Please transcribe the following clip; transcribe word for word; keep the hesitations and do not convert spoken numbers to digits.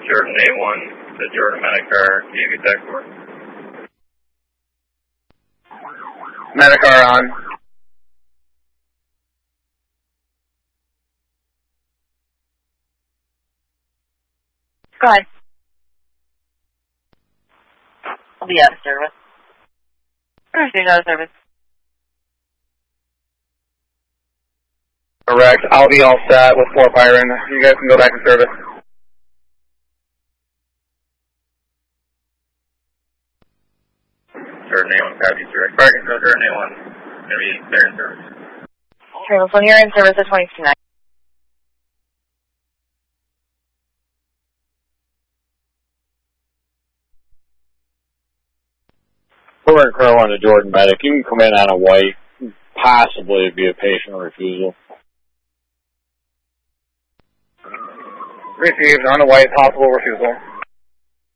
Jordan A one, the Jordan Medicar, T V Tech four. Medicar on. Go ahead. I'll be out of service. Everything's out of service. Correct. I'll be all set with Fort Byron. You guys can go back to service. Jordan A one, copy, direct. Parking control, Jordan A one. Going to be clear in service. Travel phone, you're in service at twenty-two nine. Current Crow on the Jordan Medic. You can come in on a white. Possibly it'd be a patient refusal. Received on a white, possible refusal.